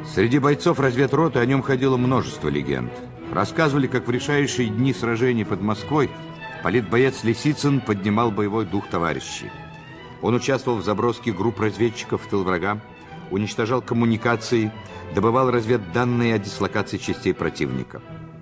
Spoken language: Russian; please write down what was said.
Среди бойцов разведроты о нем ходило множество легенд. Рассказывали, как в решающие дни сражений под Москвой политбоец Лисицын поднимал боевой дух товарищей. Он участвовал в заброске групп разведчиков в тыл врага, уничтожал коммуникации, добывал разведданные о дислокации частей противника.